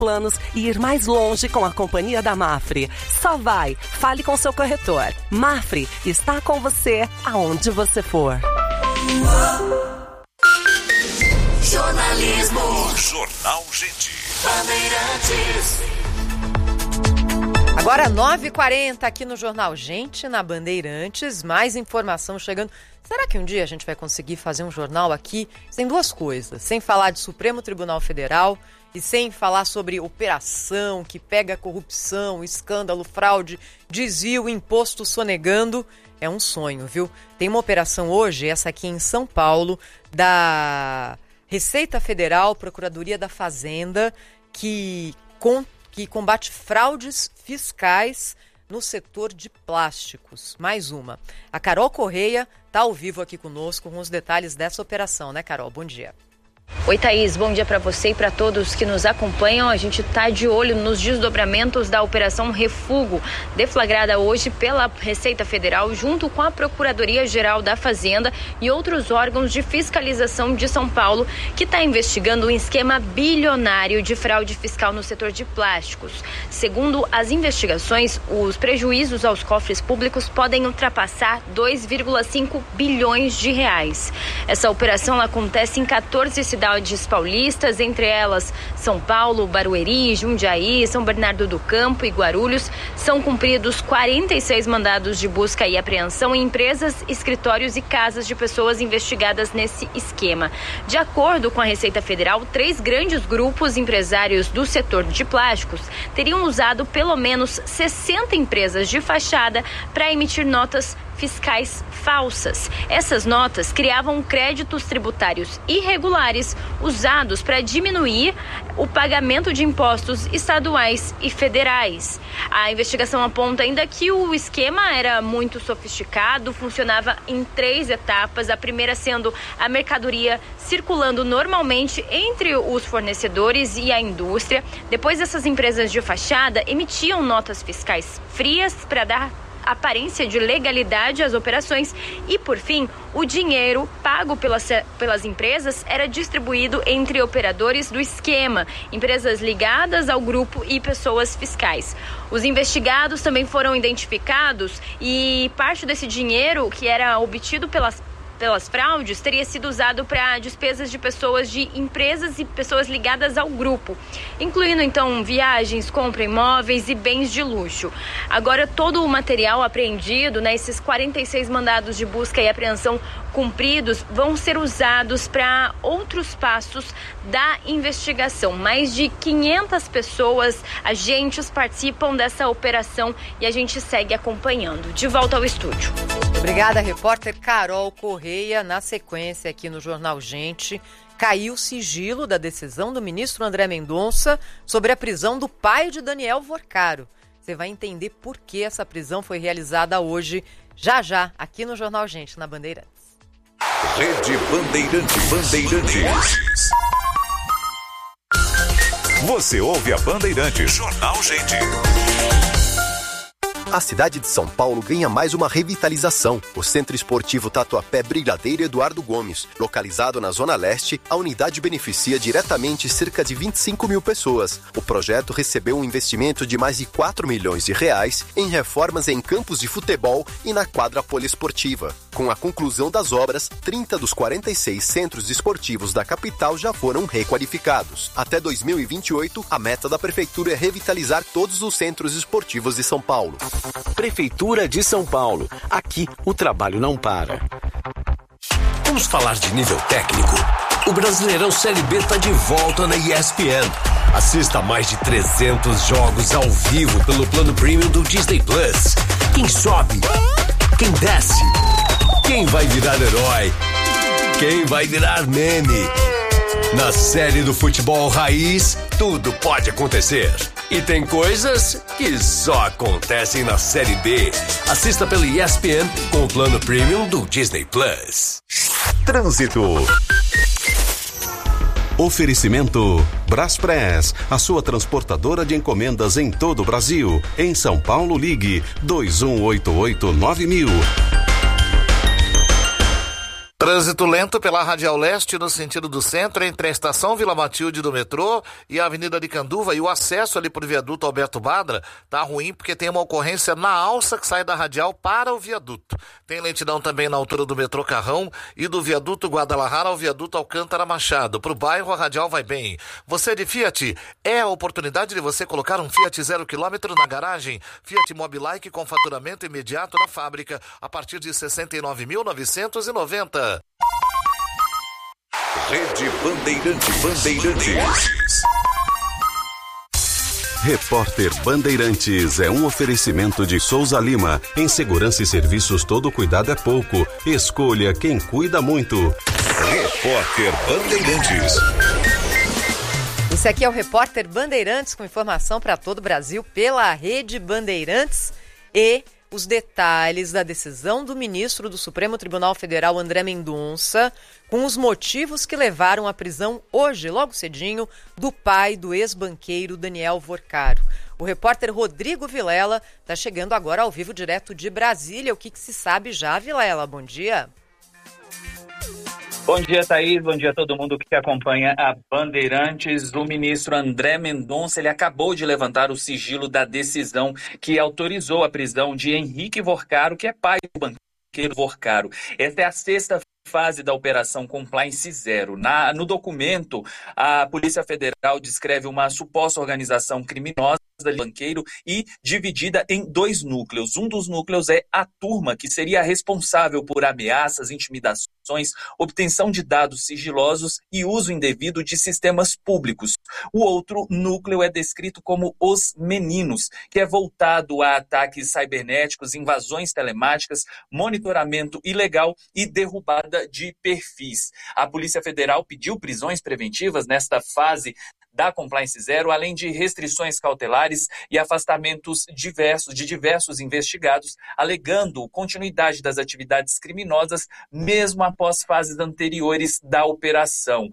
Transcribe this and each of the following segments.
planos e ir mais longe com a companhia da Mafre. Só vai, fale com seu corretor. Mafre está com você aonde você for. Jornalismo. Jornal Gente. Bandeirantes. Agora 9h40 aqui no Jornal Gente, na Bandeirantes. Mais informação chegando. Será que um dia a gente vai conseguir fazer um jornal aqui sem duas coisas? Sem falar de Supremo Tribunal Federal e sem falar sobre operação que pega corrupção, escândalo, fraude, desvio, imposto sonegando. É um sonho, viu? Tem uma operação hoje, essa aqui em São Paulo, da Receita Federal, Procuradoria da Fazenda, que combate fraudes fiscais no setor de plásticos. Mais uma. A Carol Correia está ao vivo aqui conosco com os detalhes dessa operação, né, Carol? Bom dia. Oi, Thaís, bom dia para você e para todos que nos acompanham. A gente está de olho nos desdobramentos da Operação Refúgio, deflagrada hoje pela Receita Federal, junto com a Procuradoria-Geral da Fazenda e outros órgãos de fiscalização de São Paulo, que está investigando um esquema bilionário de fraude fiscal no setor de plásticos. Segundo as investigações, os prejuízos aos cofres públicos podem ultrapassar 2,5 bilhões de reais. Essa operação acontece em 14 cidades paulistas, entre elas São Paulo, Barueri, Jundiaí, São Bernardo do Campo e Guarulhos. São cumpridos 46 mandados de busca e apreensão em empresas, escritórios e casas de pessoas investigadas nesse esquema. De acordo com a Receita Federal, 3 grandes grupos empresários do setor de plásticos teriam usado pelo menos 60 empresas de fachada para emitir notas fiscais falsas. Essas notas criavam créditos tributários irregulares usados para diminuir o pagamento de impostos estaduais e federais. A investigação aponta ainda que o esquema era muito sofisticado, funcionava em 3 etapas, a primeira sendo a mercadoria circulando normalmente entre os fornecedores e a indústria. Depois, essas empresas de fachada emitiam notas fiscais frias para dar aparência de legalidade às operações e, por fim, o dinheiro pago pelas empresas era distribuído entre operadores do esquema, empresas ligadas ao grupo e pessoas fiscais. Os investigados também foram identificados e parte desse dinheiro que era obtido pelas fraudes teria sido usado para despesas de pessoas de empresas e pessoas ligadas ao grupo, incluindo então viagens, compra imóveis e bens de luxo. Agora todo o material apreendido, esses 46 mandados de busca e apreensão cumpridos, vão ser usados para outros passos da investigação. Mais de 500 pessoas, agentes participam dessa operação e a gente segue acompanhando. De volta ao estúdio. Obrigada, repórter Carol Correia. Na sequência aqui no Jornal Gente, caiu o sigilo da decisão do ministro André Mendonça sobre a prisão do pai de Daniel Vorcaro. Você vai entender por que essa prisão foi realizada hoje, já, aqui no Jornal Gente, na Bandeirantes. Rede Bandeirantes. Você ouve a Bandeirantes. Jornal Gente. A cidade de São Paulo ganha mais uma revitalização. O Centro Esportivo Tatuapé Brigadeiro Eduardo Gomes. Localizado na Zona Leste, a unidade beneficia diretamente cerca de 25 mil pessoas. O projeto recebeu um investimento de mais de 4 milhões de reais em reformas em campos de futebol e na quadra poliesportiva. Com a conclusão das obras, 30 dos 46 centros esportivos da capital já foram requalificados. Até 2028, a meta da Prefeitura é revitalizar todos os centros esportivos de São Paulo. Prefeitura de São Paulo. Aqui o trabalho não para. Vamos falar de nível técnico? O Brasileirão Série B está de volta na ESPN. Assista a mais de 300 jogos ao vivo pelo plano premium do Disney Plus. Quem sobe? Quem desce? Quem vai virar herói? Quem vai virar meme? Na série do futebol raiz, tudo pode acontecer. E tem coisas que só acontecem na Série B. Assista pela ESPN com o plano premium do Disney Plus. Trânsito. Oferecimento Braspress, a sua transportadora de encomendas em todo o Brasil. Em São Paulo, ligue 2188-9000. Trânsito lento pela Radial Leste no sentido do centro, entre a estação Vila Matilde do metrô e a Avenida de Canduva, e o acesso ali por viaduto Alberto Badra tá ruim porque tem uma ocorrência na alça que sai da Radial para o viaduto. Tem lentidão também na altura do metrô Carrão e do viaduto Guadalajara ao viaduto Alcântara Machado. Pro bairro a Radial vai bem. Você de Fiat, é a oportunidade de você colocar um Fiat 0 km na garagem. Fiat Mobilike com faturamento imediato na fábrica a partir de 69.990. Rede Bandeirantes. Repórter Bandeirantes é um oferecimento de Souza Lima. Em segurança e serviços, todo cuidado é pouco. Escolha quem cuida muito. Repórter Bandeirantes. Esse aqui é o Repórter Bandeirantes, com informação para todo o Brasil pela Rede Bandeirantes, e os detalhes da decisão do ministro do Supremo Tribunal Federal, André Mendonça, com os motivos que levaram à prisão hoje, logo cedinho, do pai do ex-banqueiro Daniel Vorcaro. O repórter Rodrigo Vilela está chegando agora ao vivo direto de Brasília. O que se sabe já, Vilela? Bom dia. Bom dia, Thaís. Bom dia a todo mundo que acompanha a Bandeirantes. O ministro André Mendonça, ele acabou de levantar o sigilo da decisão que autorizou a prisão de Henrique Vorcaro, que é pai do banqueiro Vorcaro. Esta é a sexta fase da Operação Compliance Zero. No documento, a Polícia Federal descreve uma suposta organização criminosa do banqueiro e dividida em dois núcleos. Um dos núcleos é a turma, que seria responsável por ameaças, intimidações, obtenção de dados sigilosos e uso indevido de sistemas públicos. O outro núcleo é descrito como os meninos, que é voltado a ataques cibernéticos, invasões telemáticas, monitoramento ilegal e derrubada de perfis. A Polícia Federal pediu prisões preventivas nesta fase da Compliance Zero, além de restrições cautelares e afastamentos de diversos investigados, alegando continuidade das atividades criminosas, mesmo após fases anteriores da operação.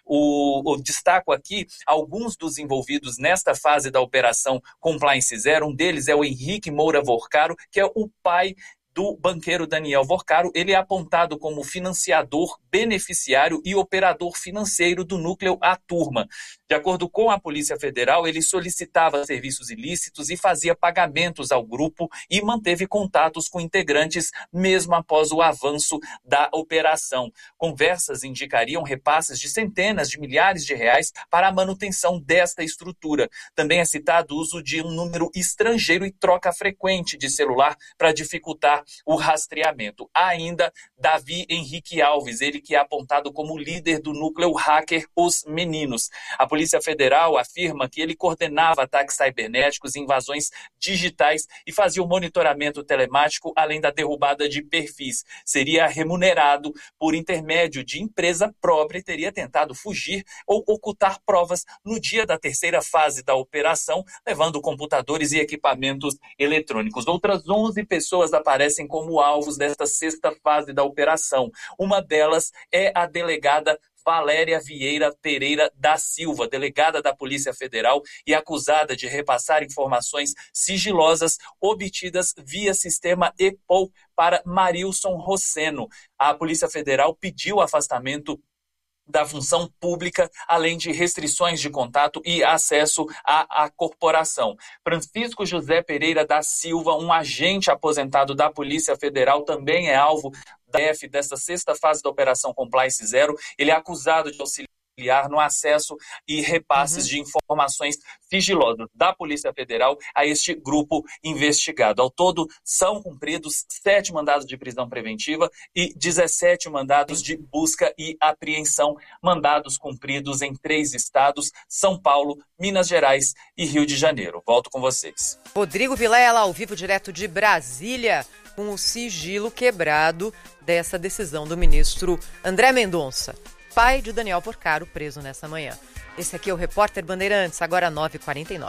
Destaco aqui alguns dos envolvidos nesta fase da Operação Compliance Zero. Um deles é o Henrique Moura Vorcaro, que é o pai do banqueiro Daniel Vorcaro. Ele é apontado como financiador, beneficiário e operador financeiro do núcleo A Turma. De acordo com a Polícia Federal, ele solicitava serviços ilícitos e fazia pagamentos ao grupo e manteve contatos com integrantes mesmo após o avanço da operação. Conversas indicariam repasses de centenas de milhares de reais para a manutenção desta estrutura. Também é citado o uso de um número estrangeiro e troca frequente de celular para dificultar o rastreamento. Há ainda Davi Henrique Alves, ele que é apontado como líder do núcleo hacker Os Meninos. A Polícia Federal afirma que ele coordenava ataques cibernéticos, invasões digitais e fazia o monitoramento telemático, além da derrubada de perfis. Seria remunerado por intermédio de empresa própria e teria tentado fugir ou ocultar provas no dia da terceira fase da operação, levando computadores e equipamentos eletrônicos. Outras 11 pessoas aparecem como alvos desta sexta fase da operação. Uma delas é a delegada Valéria Vieira Pereira da Silva, delegada da Polícia Federal e acusada de repassar informações sigilosas obtidas via sistema EPOL para Marilson Rosseno. A Polícia Federal pediu afastamento da função pública, além de restrições de contato e acesso à corporação. Francisco José Pereira da Silva, um agente aposentado da Polícia Federal, também é alvo desta sexta fase da Operação Compliance Zero. Ele é acusado de auxiliar no acesso e repasses de informações sigilosas da Polícia Federal a este grupo investigado. Ao todo, são cumpridos 7 mandados de prisão preventiva e 17 mandados de busca e apreensão, mandados cumpridos em 3 estados, São Paulo, Minas Gerais e Rio de Janeiro. Volto com vocês. Rodrigo Vilela, ao vivo direto de Brasília, com o sigilo quebrado dessa decisão do ministro André Mendonça, pai de Daniel Vorcaro, preso nessa manhã. Esse aqui é o Repórter Bandeirantes, agora 9h49.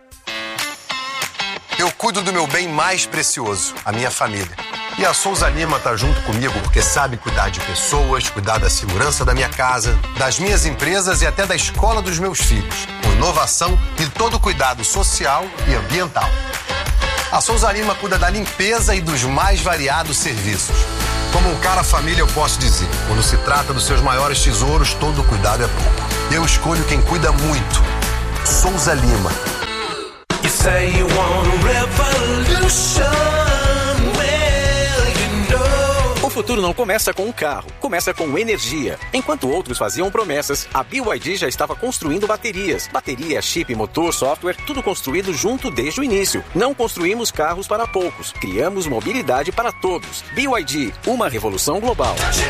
Eu cuido do meu bem mais precioso, a minha família. E a Souza Lima tá junto comigo porque sabe cuidar de pessoas, cuidar da segurança da minha casa, das minhas empresas e até da escola dos meus filhos, com inovação e todo cuidado social e ambiental. A Souza Lima cuida da limpeza e dos mais variados serviços. Como um cara família, eu posso dizer, quando se trata dos seus maiores tesouros, todo cuidado é pouco. Eu escolho quem cuida muito. Souza Lima. You say you want revolution. O futuro não começa com um carro, começa com energia. Enquanto outros faziam promessas, a BYD já estava construindo baterias. Bateria, chip, motor, software, tudo construído junto desde o início. Não construímos carros para poucos, criamos mobilidade para todos. BYD, uma revolução global.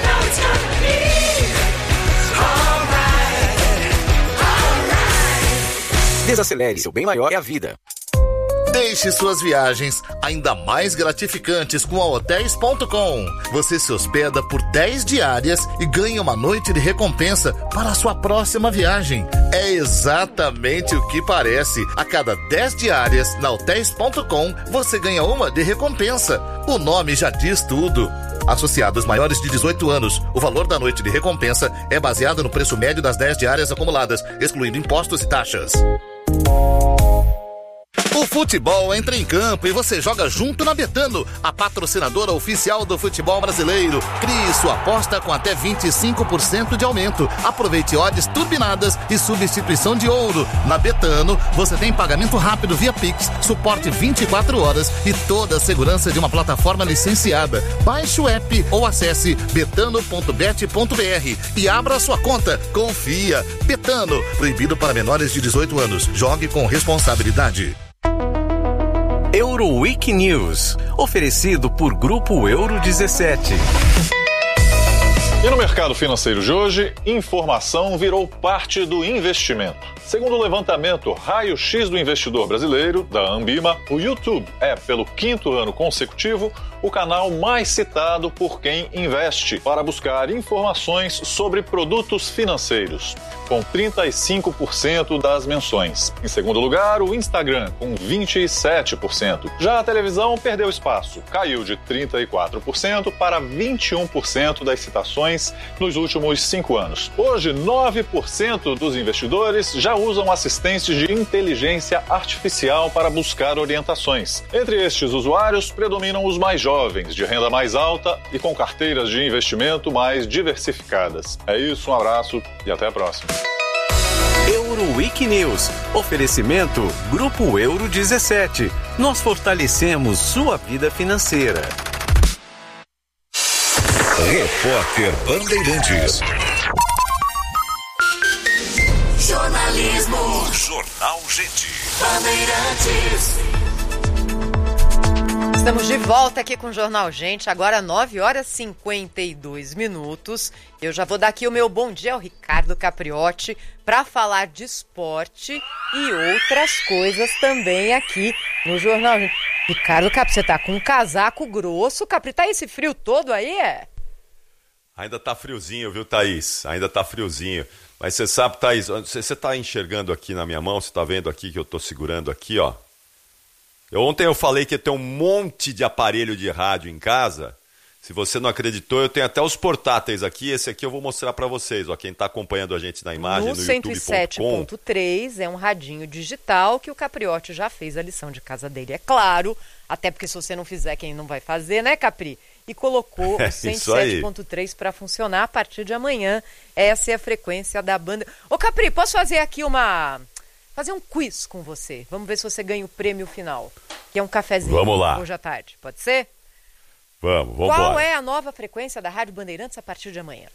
Desacelere, seu bem maior é a vida. Deixe suas viagens ainda mais gratificantes com a Hotéis.com. Você se hospeda por 10 diárias e ganha uma noite de recompensa para a sua próxima viagem. É exatamente o que parece. A cada 10 diárias na Hotéis.com, você ganha uma de recompensa. O nome já diz tudo. Associados maiores de 18 anos, o valor da noite de recompensa é baseado no preço médio das 10 diárias acumuladas, excluindo impostos e taxas. O futebol entra em campo e você joga junto na Betano, a patrocinadora oficial do futebol brasileiro. Crie sua aposta com até 25% de aumento. Aproveite odds turbinadas e substituição de ouro. Na Betano, você tem pagamento rápido via Pix, suporte 24 horas e toda a segurança de uma plataforma licenciada. Baixe o app ou acesse betano.bet.br e abra sua conta. Confia. Betano, proibido para menores de 18 anos. Jogue com responsabilidade. Euroweek News, oferecido por Grupo Euro 17. E no mercado financeiro de hoje, informação virou parte do investimento. Segundo o levantamento Raio-X do Investidor Brasileiro, da Ambima, o YouTube é, pelo 5º ano consecutivo, o canal mais citado por quem investe para buscar informações sobre produtos financeiros, com 35% das menções. Em segundo lugar, o Instagram, com 27%. Já a televisão perdeu espaço, caiu de 34% para 21% das citações nos últimos 5 anos. Hoje, 9% dos investidores já usam assistentes de inteligência artificial para buscar orientações. Entre estes usuários, predominam os mais jovens, de renda mais alta e com carteiras de investimento mais diversificadas. É isso, um abraço e até a próxima. Euroweek News. Oferecimento Grupo Euro 17. Nós fortalecemos sua vida financeira. Repórter Bandeirantes. Jornalismo. Jornal Gente. Bandeirantes. Estamos de volta aqui com o Jornal Gente, agora 9h52. Eu já vou dar aqui o meu bom dia ao Ricardo Capriotti para falar de esporte e outras coisas também aqui no Jornal Gente. Ricardo Capri, você tá com um casaco grosso, Capri, tá esse frio todo aí, é? Ainda tá friozinho, viu, Thaís? Ainda tá friozinho. Mas você sabe, Thaís, você tá enxergando aqui na minha mão, você tá vendo aqui que eu tô segurando aqui, ó. Ontem eu falei que ia ter um monte de aparelho de rádio em casa. Se você não acreditou, eu tenho até os portáteis aqui. Esse aqui eu vou mostrar para vocês. Ó, quem está acompanhando a gente na imagem no YouTube.com. 107.3 é um radinho digital que o Capriotti já fez a lição de casa dele, é claro. Até porque se você não fizer, quem não vai fazer, né, Capri? E colocou o 107.3 para funcionar a partir de amanhã. Essa é a frequência da banda. Ô, Capri, posso fazer aqui fazer um quiz com você. Vamos ver se você ganha o prêmio final, que é um cafezinho. Vamos lá. Hoje à tarde. Pode ser? Vamos Qual embora. é a nova frequência da Rádio Bandeirantes a partir de amanhã?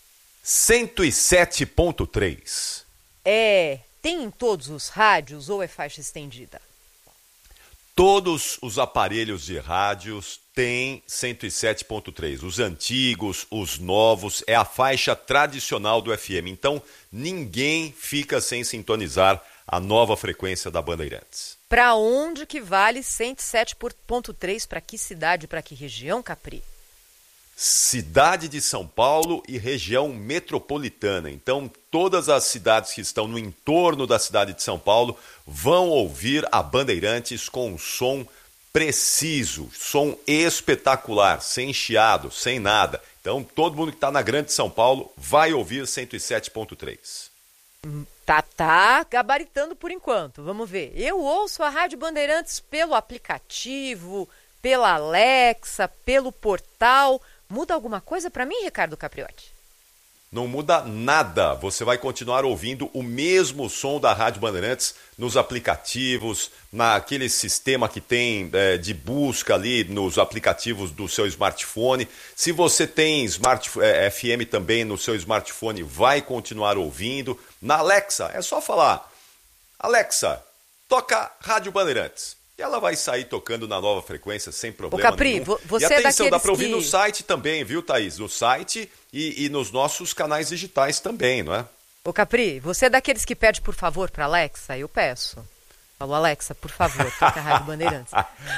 107.3. Tem em todos os rádios ou é faixa estendida? Todos os aparelhos de rádios têm 107.3. Os antigos, os novos, é a faixa tradicional do FM. Então, ninguém fica sem sintonizar a nova frequência da Bandeirantes. Para onde que vale 107.3? Para que cidade, para que região, Capri? Cidade de São Paulo e região metropolitana. Então, todas as cidades que estão no entorno da cidade de São Paulo vão ouvir a Bandeirantes com um som preciso, som espetacular, sem chiado, sem nada. Então, todo mundo que está na Grande São Paulo vai ouvir 107.3. Tá gabaritando por enquanto, vamos ver. Eu ouço a Rádio Bandeirantes pelo aplicativo, pela Alexa, pelo portal. Muda alguma coisa para mim, Ricardo Capriotti? Não muda nada. Você vai continuar ouvindo o mesmo som da Rádio Bandeirantes nos aplicativos, naquele sistema que tem de busca ali nos aplicativos do seu smartphone. Se você tem FM também no seu smartphone, vai continuar ouvindo. Na Alexa, é só falar: Alexa, toca Rádio Bandeirantes. E ela vai sair tocando na nova frequência sem problema Capri, nenhum. Você e atenção, é dá para ouvir no site também, viu, Thaís? No site e nos nossos canais digitais também, não é? Ô Capri, você é daqueles que pede por favor para Alexa? Eu peço. Falou, Alexa, por favor, toca a Rádio Bandeirantes.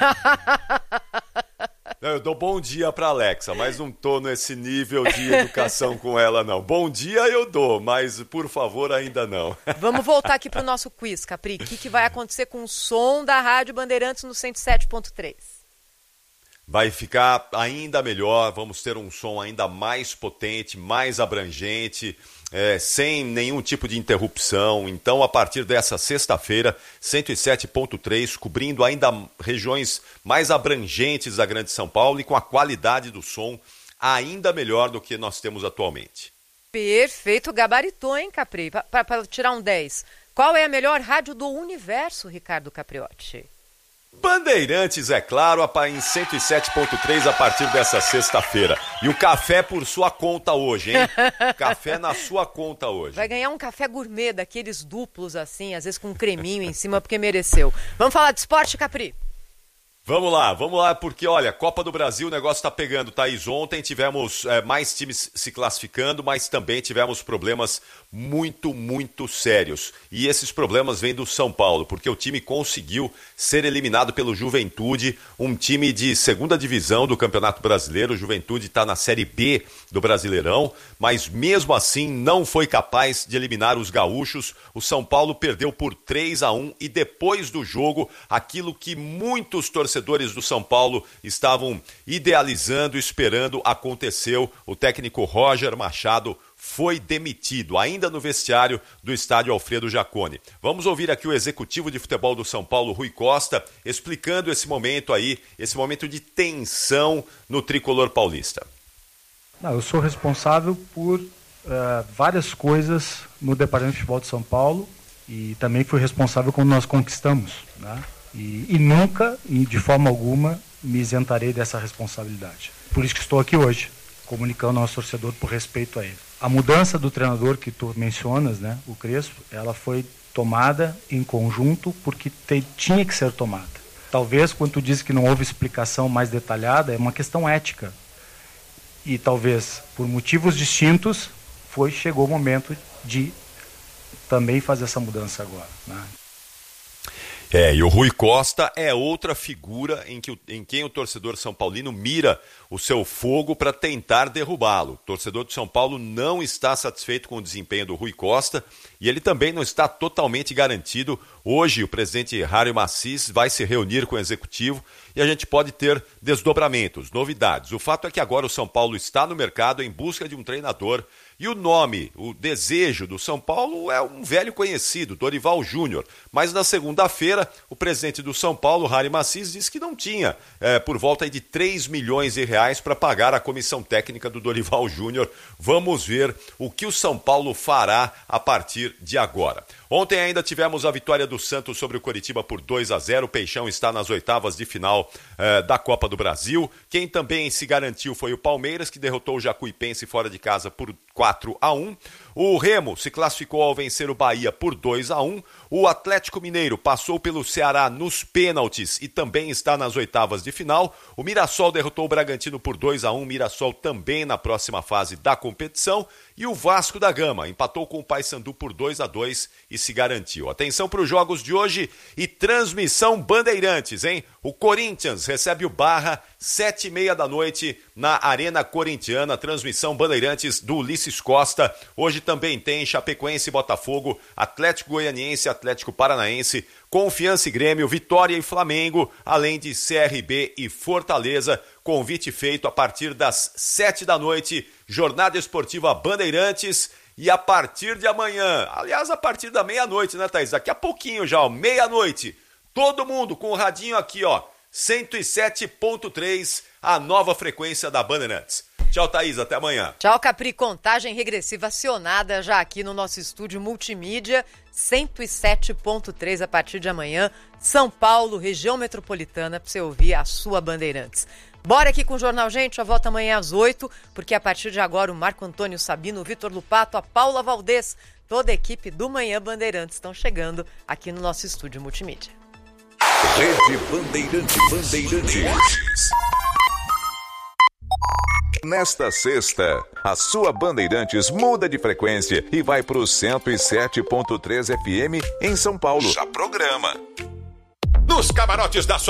Eu dou bom dia para Alexa, mas não tô nesse nível de educação com ela, não. Bom dia eu dou, mas por favor ainda não. Vamos voltar aqui pro nosso quiz, Capri. O que vai acontecer com o som da Rádio Bandeirantes no 107.3? Vai ficar ainda melhor, vamos ter um som ainda mais potente, mais abrangente, sem nenhum tipo de interrupção. Então, a partir dessa sexta-feira, 107.3, cobrindo ainda regiões mais abrangentes da Grande São Paulo e com a qualidade do som ainda melhor do que nós temos atualmente. Perfeito, gabaritou, hein, Capri? Para tirar um 10. Qual é a melhor rádio do universo, Ricardo Capriotti? Bandeirantes, é claro, em 107.3 a partir dessa sexta-feira. E o café por sua conta hoje, hein? Café na sua conta hoje. Vai ganhar um café gourmet, daqueles duplos assim, às vezes com um creminho em cima, porque mereceu. Vamos falar de esporte, Capri? Vamos lá, porque olha, Copa do Brasil, o negócio tá pegando, Thaís. Ontem tivemos mais times se classificando, mas também tivemos problemas muito, muito sérios. E esses problemas vêm do São Paulo, porque o time conseguiu ser eliminado pelo Juventude, um time de segunda divisão do Campeonato Brasileiro. O Juventude está na Série B do Brasileirão, mas mesmo assim não foi capaz de eliminar os gaúchos. O São Paulo perdeu por 3-1 e depois do jogo, aquilo que muitos torcedores do São Paulo estavam idealizando, esperando, aconteceu. O técnico Roger Machado foi demitido, ainda no vestiário do estádio Alfredo Jaconi. Vamos ouvir aqui o executivo de futebol do São Paulo, Rui Costa, explicando esse momento aí, esse momento de tensão no tricolor paulista. Eu sou responsável por várias coisas no Departamento de Futebol de São Paulo e também fui responsável quando nós conquistamos, né? E nunca, de forma alguma, me isentarei dessa responsabilidade. Por isso que estou aqui hoje, comunicando ao nosso torcedor por respeito a ele. A mudança do treinador que tu mencionas, né, o Crespo, ela foi tomada em conjunto porque tinha que ser tomada. Talvez, quando tu diz que não houve explicação mais detalhada, é uma questão ética. E talvez, por motivos distintos, chegou o momento de também fazer essa mudança agora, né? E o Rui Costa é outra figura em quem o torcedor são paulino mira o seu fogo para tentar derrubá-lo. O torcedor do São Paulo não está satisfeito com o desempenho do Rui Costa e ele também não está totalmente garantido. Hoje o presidente Rário Macis vai se reunir com o executivo e a gente pode ter desdobramentos, novidades. O fato é que agora o São Paulo está no mercado em busca de um treinador. E o nome, o desejo do São Paulo é um velho conhecido, Dorival Júnior. Mas na segunda-feira, o presidente do São Paulo, Rário Macis, disse que não tinha por volta de 3 milhões de reais para pagar a comissão técnica do Dorival Júnior. Vamos ver o que o São Paulo fará a partir de agora. Ontem ainda tivemos a vitória do Santos sobre o Coritiba por 2-0. O Peixão está nas oitavas de final da Copa do Brasil. Quem também se garantiu foi o Palmeiras, que derrotou o Jacuipense fora de casa por 4-1. O Remo se classificou ao vencer o Bahia por 2-1. O Atlético Mineiro passou pelo Ceará nos pênaltis e também está nas oitavas de final. O Mirassol derrotou o Bragantino por 2-1. Mirassol também na próxima fase da competição. E o Vasco da Gama empatou com o Paysandu por 2-2 e se garantiu. Atenção para os jogos de hoje e transmissão Bandeirantes, hein? O Corinthians recebe o Barra, 7h30 da noite, na Arena Corintiana. Transmissão Bandeirantes do Ulisses Costa. Hoje também tem Chapecoense e Botafogo, Atlético Goianiense, Atlético Paranaense, Confiança e Grêmio, Vitória e Flamengo, além de CRB e Fortaleza. Convite feito a partir das 7 da noite, Jornada Esportiva Bandeirantes. E a partir de amanhã, aliás, a partir da meia-noite, né, Thaís? Daqui a pouquinho já, meia-noite, todo mundo com o radinho aqui, 107.3, a nova frequência da Bandeirantes. Tchau, Thaís. Até amanhã. Tchau, Capri. Contagem regressiva acionada já aqui no nosso estúdio multimídia. 107.3 a partir de amanhã. São Paulo, região metropolitana, para você ouvir a sua Bandeirantes. Bora aqui com o Jornal Gente, eu volto amanhã às 8, porque a partir de agora o Marco Antônio Sabino, o Vitor Lupato, a Paula Valdez, toda a equipe do Manhã Bandeirantes estão chegando aqui no nosso estúdio multimídia. Rede Bandeirantes. Nesta sexta, a sua Bandeirantes muda de frequência e vai para o 107.3 FM em São Paulo. Já programa. Nos camarotes da sua